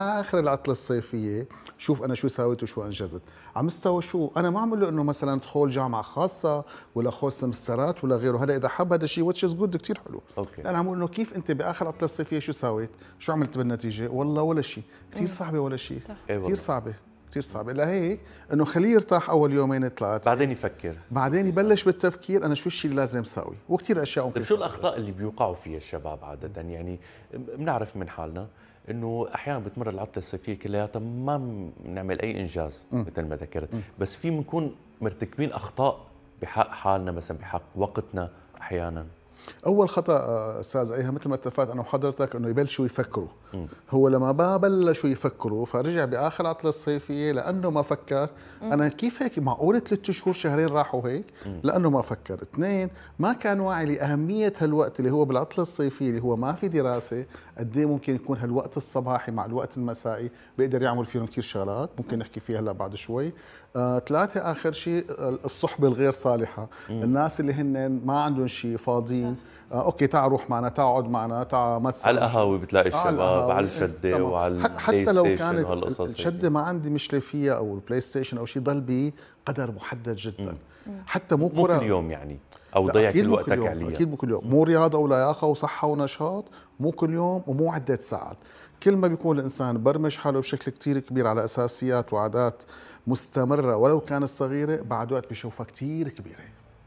اخر العطله الصيفيه شوف انا شو سويت وشو انجزت. على مستوى شو انا ما عم له انه مثلا ادخل جامعه خاصه ولا خذ سمسترات ولا غيره، هلا اذا حب هذا الشيء واتش از جود كثير حلو. اوكي. لا انا عم اقول انه كيف انت باخر العطله الصيفيه شو سويت؟ شو عملت بالنتيجه؟ والله ولا شيء، كثير صعبه ولا شيء، كثير صعبه كثير صعبه. لهيك انه خليه يرتاح اول يومين ثلاث، بعدين يفكر، بعدين يبلش بالتفكير انا شو الشيء اللي لازم اسوي، وكثير اشياء ممكن. طيب شو الاخطاء اللي بيوقعوا فيها الشباب عاده؟ يعني بنعرف من حالنا انه احيانا بتمر العطله الصيفيه كلياتها ما بنعمل اي انجاز مثل ما ذكرت، بس في بنكون مرتكبين اخطاء بحق حالنا، مثلا بحق وقتنا احيانا. اول خطا استاذ ايها مثل ما اتفقت انا وحضرتك انه يبلشوا يفكروا. هو لما ما بلشوا يفكروا فرجع باخر عطله الصيفيه لانه ما فكر. انا كيف هيك معقوله 3 شهور شهرين راحوا هيك؟ لانه ما فكر. اثنين، ما كان واعي لاهميه هالوقت اللي هو بالعطله الصيفيه اللي هو ما في دراسه، قد ايه ممكن يكون هالوقت الصباحي مع الوقت المسائي بيقدر يعمل فيهم كثير شغلات ممكن نحكي فيها هلا بعد شوي. ثلاثة، آخر شيء الصحبة الغير صالحة. الناس اللي هن ما عندهم شيء فاضيين، أوكي تعال روح معنا، تعال اقعد معنا، تعال مسا على القهاوي بتلاقي الشباب، على الشدة وعلى البلاي حتى لو ستيشن كانت وهالقصص. الشدة ما عندي مشكلة فيها أو البلاي ستيشن أو شيء، ضل بقدر محدد جدا. حتى مو مو كل يوم يعني، أو ضيع كل وقتك عليها. أكيد مو كل يوم، مو رياضة ولياقة وصحة ونشاط، مو كل يوم ومو عدة ساعات. كل ما بيكون الإنسان برمج حاله بشكل كتير كبير على أساسيات وعادات مستمرة ولو كانت صغيرة، بعد وقت بيشوفها كتير كبيرة.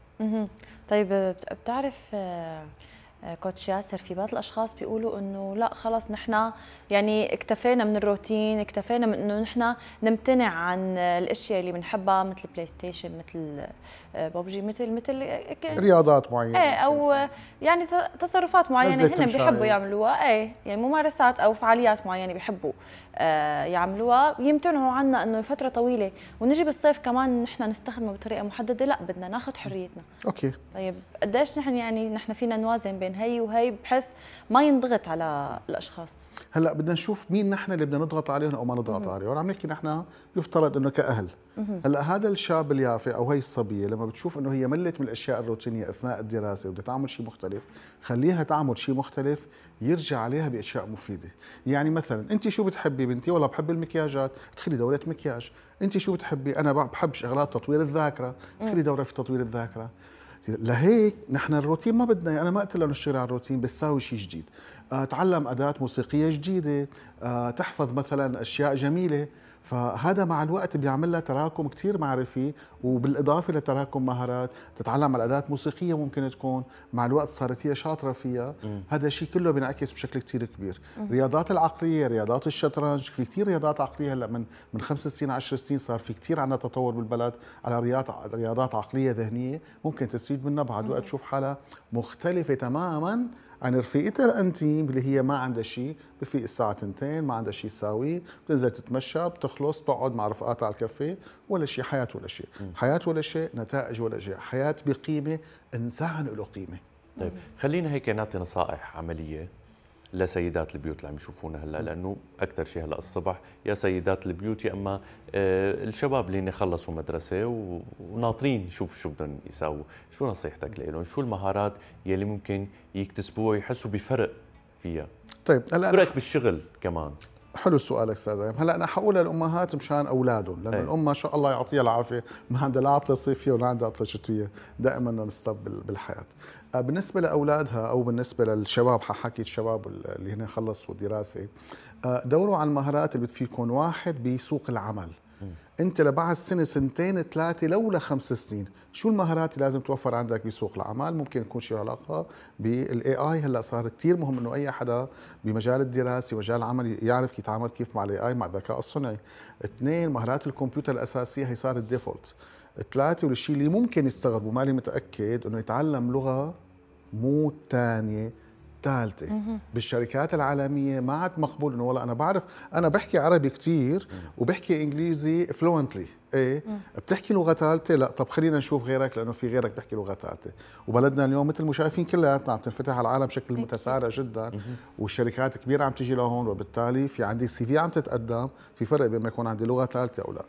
طيب بتعرف كوتش ياسر، في بعض الاشخاص بيقولوا انه لا خلص نحن يعني اكتفينا من الروتين، اكتفينا من انه نحن نمتنع عن الاشياء اللي بنحبها مثل بلاي ستيشن، مثل ببجي، مثل رياضات معينه، ايه، او يعني تصرفات معينه هن بيحبوا يعملوها، ايه يعني ممارسات او فعاليات معينه بيحبوا يعملوها، يمتنعوا عنها انه فتره طويله، ونجي بالصيف كمان نحن نستخدمه بطريقه محدده، لا بدنا ناخذ حريتنا. اوكي. طيب قديش نحن فينا نوازن بين هي وهي بحيث ما ينضغط على الاشخاص؟ هلا بدنا نشوف مين نحن اللي بدنا نضغط عليهم او ما نضغط عليهم. وعم نحكي نحن يفترض انه كاهل. هلا هذا الشاب اليافع او هي الصبيه لما بتشوف انه هي ملت من الاشياء الروتينيه اثناء الدراسه وبدها تعمل شيء مختلف، خليها تعمل شيء مختلف يرجع عليها باشياء مفيده. يعني مثلا انت شو بتحبي بنتي؟ والله بحب المكياجات، ادخلي دوره مكياج. انت شو بتحبي؟ انا بحب شغلات تطوير الذاكره، ادخلي دوره في تطوير الذاكره. لهيك نحن الروتين ما بدنا، انا ما قلت له نشتغل على الروتين، بس ساوي شيء جديد. تعلم اداه موسيقيه جديده، تحفظ مثلا اشياء جميله، فهذا مع الوقت بيعمل لها تراكم كثير معرفي، وبالاضافه لتراكم مهارات. تتعلم على اداه موسيقيه ممكن تكون مع الوقت صارت هي شاطره فيها، هذا الشيء كله بينعكس بشكل كثير كبير. رياضات العقليه، رياضات الشطرنج، في كثير رياضات عقليه هلا من 5 سنين 10 سنين صار في كثير عندنا تطور بالبلد على رياضات عقليه ذهنيه ممكن تستفيد منها بعد وقت تشوف حالها مختلفه تماما عن رفيقتها الانتيم اللي هي ما عندها شيء، بفيق الساعه 2 ما عندها شيء تساويه، بتنزل تتمشى، بتخلص بتقعد مع رفقاتها على الكافيه، ولا شيء. حياه ولا شيء، حياه ولا شيء، نتائج ولا شيء، حياه بقيمه، انسان له قيمه. طيب خلينا هيك نعطي نصائح عمليه لسيدات البيوت اللي عم يشوفونا هلا، لانه اكثر شيء هلا الصبح يا سيدات البيوت يا اما الشباب اللي خلصوا مدرسه وناطرين شوف شو بدهم يساووا. شو نصيحتك لهم؟ شو المهارات يلي ممكن يكتسبوها ويحسوا بفرق فيها؟ طيب هلا فرق بالشغل كمان. حلو سؤالك استاذ. هلا انا حقولها للامهات مشان اولادهم، لانه الام ما شاء الله يعطيها العافيه ما عندها لا عطله صيفيه ولا عندها عطله شتويه، دائما نستب بالحياه. بالنسبه لاولادها او بالنسبه للشباب، حكي الشباب اللي هنا خلصوا دراسه، دوروا على المهارات اللي بتفيدكم. واحد، بسوق العمل. انت لبعد سنه سنتين ثلاثه لولا 5 سنين، شو المهارات اللي لازم توفر عندك بسوق العمل؟ ممكن يكون شيء علاقه بالاي اي. هلا صار كثير مهم انه اي حدا بمجال الدراسه ومجال العمل يعرف يتعامل كيف مع الاي اي، مع الذكاء الصنعي. اثنين، مهارات الكمبيوتر الاساسيه، هي صارت ديفولت. ثلاثه، والشيء اللي ممكن يستغربوا مالي متاكد، انه يتعلم لغه مو ثانيه ثالثة. بالشركات العالمية ما عاد مقبول انه والله انا بعرف، انا بحكي عربي كثير وبحكي انجليزي فلوينتلي، ايه بتحكي لغة ثالثة؟ لا. طب خلينا نشوف غيرك، لانه في غيرك بحكي لغة ثالثة. وبلدنا اليوم مثل ما شايفين كلياتنا عم تنفتح على العالم بشكل متسارع جدا، والشركات كبيرة عم تيجي لهون، وبالتالي في عندي CV عم تتقدم، في فرق بين ما يكون عندي لغة ثالثة او لا.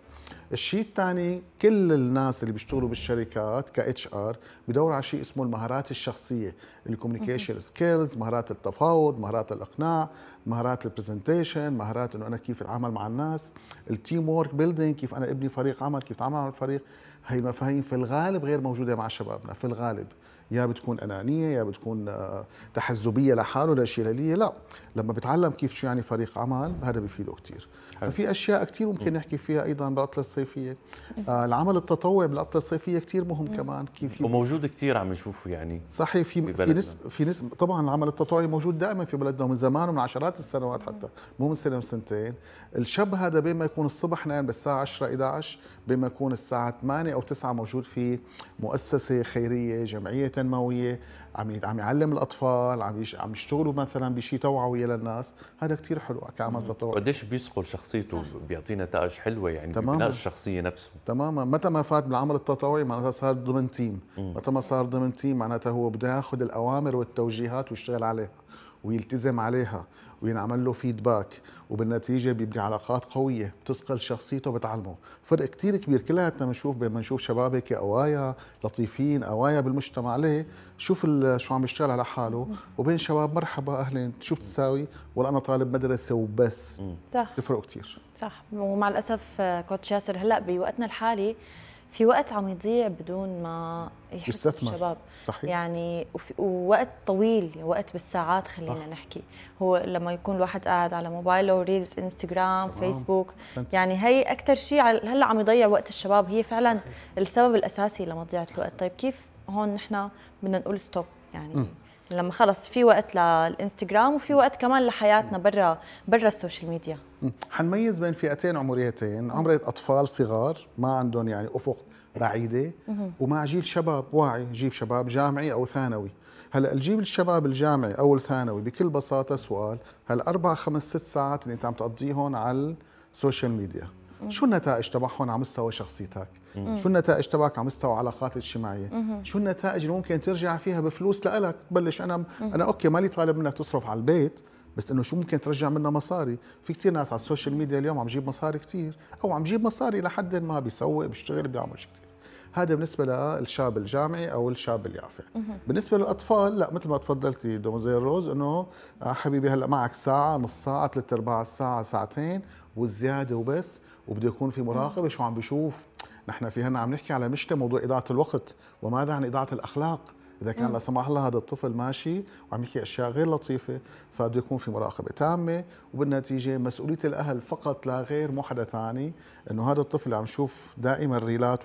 الشيء الثاني، كل الناس اللي بيشتغلوا بالشركات كاتش ار بدوروا على شيء اسمه المهارات الشخصيه، الكوميونيكيشن سكيلز، مهارات التفاوض، مهارات الاقناع، مهارات البرزنتيشن، مهارات انه انا كيف اتعامل مع الناس، التيم وورك بيلدينج، كيف انا ابني فريق عمل، كيف اتعامل مع الفريق. هي المفاهيم في الغالب غير موجوده مع شبابنا، في الغالب يا بتكون انانيه، يا بتكون تحزبيه لحاله لا شيء لي. لا، لما بتعلم كيف شو يعني فريق عمل هذا بيفيده كثير. في اشياء كثير ممكن نحكي فيها ايضا بالعطله الصيفيه. العمل التطوعي بالعطله الصيفيه كثير مهم كمان. كيف وموجود كثير عم نشوفه يعني. صحيح، في نسبه طبعا. العمل التطوعي موجود دائما في بلدنا ومن زمان ومن عشرات السنوات، حتى مو من سنه وسنتين. الشاب هذا بين ما يكون الصبح نايم بالساعه 10 11، بين ما يكون الساعه 8 او 9 موجود في مؤسسه خيريه، جمعيه تنمويه، عم يعلم الاطفال، عم يشتغلوا مثلا بشيء توعويه للناس. هذا كثير حلو كعمل تطوعي. قديش بيصقل شخصيته، بيعطينا نتائج حلوه يعني ببناء الشخصيه نفسه. تماما. متى ما فات بالعمل التطوعي معناتها صار ضمن تيم، متى ما صار ضمن تيم معناتها هو بده ياخذ الاوامر والتوجيهات ويشتغل عليها ويلتزم عليها وينعمل له فيدباك، وبالنتيجه بيبني علاقات قويه بتثقل شخصيته وبتعلمه. فرق كثير كبير. كلياتنا بنشوف شباب هيك قوايا لطيفين، قوايا بالمجتمع. ليه؟ شوف شو عم يشتغل على حاله، وبين شباب مرحبا اهلين شو بتساوي؟ ولا انا طالب مدرسه وبس. صح، تفرق كثير. صح. ومع الاسف كوتش ياسر هلا بوقتنا الحالي في وقت عم يضيع بدون ما يحس الشباب. صحيح. يعني ووقت طويل، وقت بالساعات خلينا صح. نحكي. هو لما يكون الواحد قاعد على موبايله ريلز انستغرام فيسبوك، يعني هي اكثر شيء هلا عم يضيع وقت الشباب. هي فعلا السبب الاساسي لمضيعه الوقت. طيب كيف هون نحن بدنا نقول ستوب؟ يعني لما خلص في وقت للانستغرام وفي وقت كمان لحياتنا برا السوشيال ميديا. حنميز بين فئتين عمريتين، عمرية أطفال صغار ما عندهم يعني أفق بعيدة، ومع جيل شباب واعي، جيل شباب جامعي أو ثانوي. هلا الجيل الشباب الجامعي أو الثانوي بكل بساطة سؤال، هلا 4 5 6 ساعات اللي أنت عم تقضيهم على السوشيال ميديا، شو النتائج تبعهم على مستوى شخصيتك؟ شو النتائج تبعك على مستوى علاقات الاجتماعية؟ شو النتائج اللي ممكن ترجع فيها بفلوس لإلك؟ بلش أنا أوكي مالي طالب منك تصرف على البيت، بس انه شو ممكن ترجع منها مصاري. في كثير ناس على السوشيال ميديا اليوم عم يجيب مصاري كثير، او عم يجيب مصاري لحد ما بيسوق، بيشتغل، بيعمل شيء كثير. هذا بالنسبه للشاب الجامعي او الشاب اليافع. بالنسبه للاطفال لا، مثل ما تفضلتي دوموزيل روز، انه حبيبي هلا معك ساعه، نص ساعه، 3/4 ساعه، ساعتين والزياده وبس، وبده يكون في مراقبه شو عم بيشوف. نحن في هنا عم نحكي على مشكله موضوع اضاعه الوقت، وماذا عن اضاعه الاخلاق؟ إذا كان لا سمح الله هذا الطفل ماشي وعم يحكي أشياء غير لطيفة، فبده يكون في مراقبة تامة، وبالنتيجة مسؤولية الأهل فقط لا غير، مو حدا ثاني. إنه هذا الطفل اللي عم يشوف دائما ريلات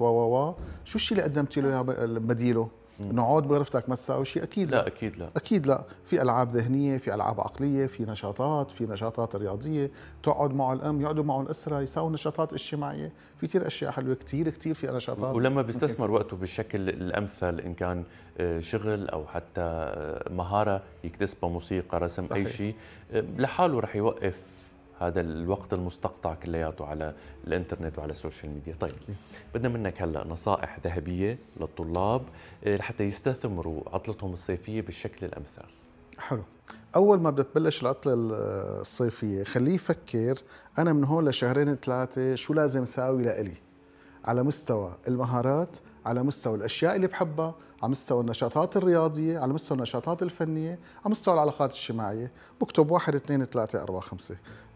شو الشيء اللي قدمتي له بديله؟ انه عود بغرفتك ما تساوي شيء؟ اكيد لا. اكيد لا، اكيد لا. في العاب ذهنيه، في العاب عقليه، في نشاطات رياضيه، تقعد معه الام، يقعدوا معه الاسره، يساووا نشاطات اجتماعيه، في كثير اشياء حلوه، كثير في نشاطات. ولما بيستثمر وقته بالشكل الامثل، ان كان شغل او حتى مهاره يكتسبها، موسيقى، رسم، صحيح. اي شيء لحاله رح يوقف هذا الوقت المستقطع كلياته على الانترنت وعلى السوشيال ميديا. طيب بدنا منك هلا نصائح ذهبيه للطلاب لحتى يستثمروا عطلتهم الصيفيه بالشكل الامثل. حلو. اول ما بدها تبلش العطله الصيفيه خليه يفكر انا من هون لشهرين 3 شو لازم اساوي لإلي، على مستوى المهارات، على مستوى الاشياء اللي بحبها، على مستوى النشاطات الرياضيه، على مستوى النشاطات الفنيه، على مستوى العلاقات الاجتماعيه. بكتب 1 2 3 4 5.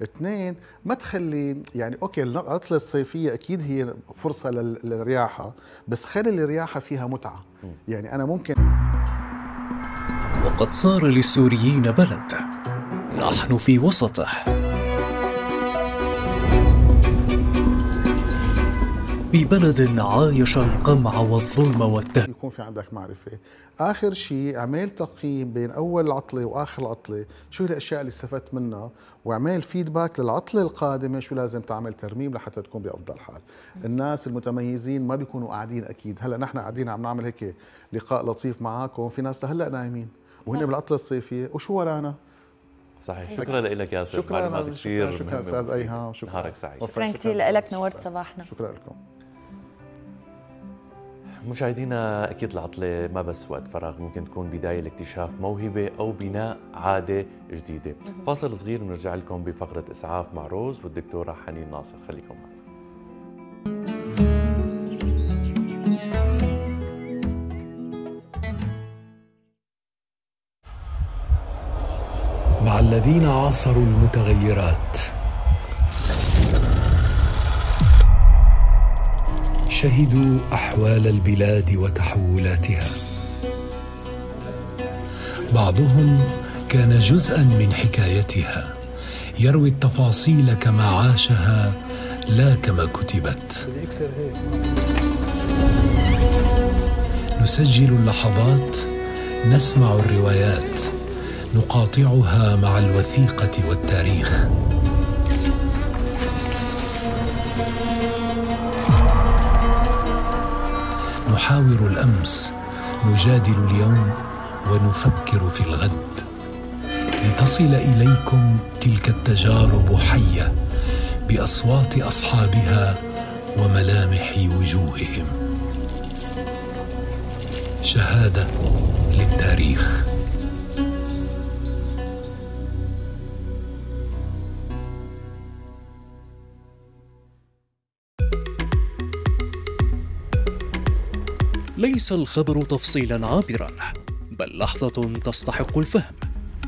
2 ما تخلي يعني اوكي العطله الصيفيه اكيد هي فرصه للرياحه، بس خلي الرياحه فيها متعه. يعني انا ممكن. وقد صار للسوريين بلد نحن في وسطه، ببلد عايش القمع والظلم والتهديد. يكون في عندك معرفة. آخر شيء اعمل تقييم بين أول العطلة وآخر العطلة، شو هي الأشياء اللي استفدت منها، واعمل فيدباك للعطلة القادمة شو لازم تعمل ترميم لحتى تكون بأفضل حال. الناس المتميزين ما بيكونوا قاعدين أكيد. هلا نحن قاعدين عم نعمل هيك لقاء لطيف معاكم، في ناس هلا نايمين وهن بالعطلة الصيفية، وشو ورانا؟ صحيح. شكرا لك ياسر، شكرا كثير. شكرا أستاذ أيهام، شكرا. نهارك سعيد. شكرا كثير لك، نورت صباحنا. شكرا لكم. مشاهدينا، أكيد العطلة ما بس وقت فراغ، ممكن تكون بداية لاكتشاف موهبة أو بناء عادة جديدة. فاصل صغير ونرجع لكم بفقرة إسعاف مع روز والدكتورة حنين ناصر. خليكم معنا. الذين عاصروا المتغيرات شهدوا أحوال البلاد وتحولاتها. بعضهم كان جزءاً من حكايتها، يروي التفاصيل كما عاشها لا كما كتبت. نسجل اللحظات، نسمع الروايات، نقاطعها مع الوثيقة والتاريخ. نحاور الأمس، نجادل اليوم، ونفكر في الغد، لتصل إليكم تلك التجارب حية بأصوات أصحابها وملامح وجوههم. شهادة للتاريخ. ليس الخبر تفصيلا عابرا، بل لحظة تستحق الفهم.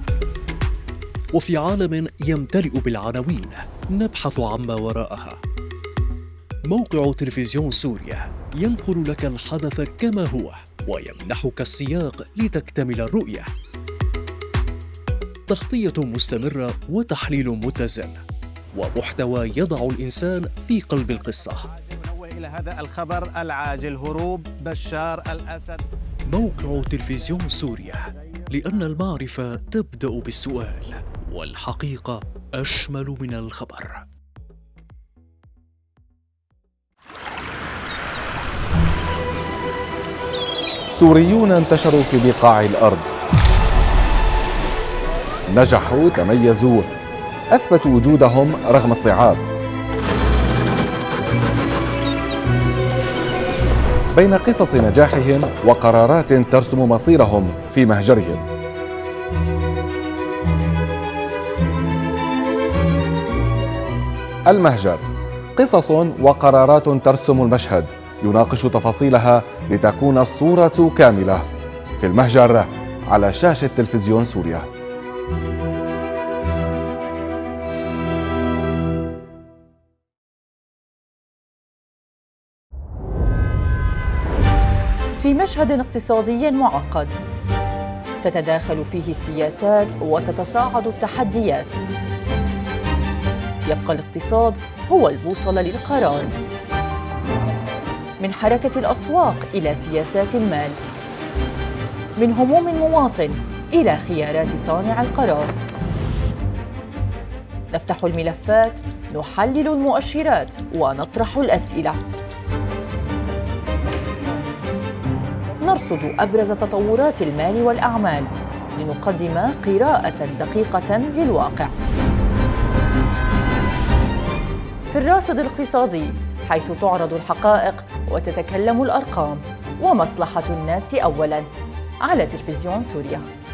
وفي عالم يمتلئ بالعناوين نبحث عما وراءها. موقع تلفزيون سوريا ينقل لك الحدث كما هو ويمنحك السياق لتكتمل الرؤية. تغطية مستمرة وتحليل متزن ومحتوى يضع الإنسان في قلب القصة. إلى هذا الخبر العاجل: هروب بشار الأسد. موقع تلفزيون سوريا، لأن المعرفة تبدأ بالسؤال، والحقيقة أشمل من الخبر. سوريون انتشروا في بقاع الأرض، نجحوا، تميزوا، أثبتوا وجودهم رغم الصعاب. بين قصص نجاحهم وقرارات ترسم مصيرهم في مهجرهم. المهجر، قصص وقرارات ترسم المشهد، يناقش تفاصيلها لتكون الصورة كاملة. في المهجر على شاشة تلفزيون سوريا. في مشهد اقتصادي معقد تتداخل فيه السياسات وتتصاعد التحديات، يبقى الاقتصاد هو البوصلة للقرار. من حركة الأسواق إلى سياسات المال، من هموم المواطن إلى خيارات صانع القرار. نفتح الملفات، نحلل المؤشرات، ونطرح الأسئلة. نرصد أبرز تطورات المال والأعمال لنقدم قراءة دقيقة للواقع. في الراصد الاقتصادي، حيث تعرض الحقائق وتتكلم الأرقام، ومصلحة الناس أولاً، على تلفزيون سوريا.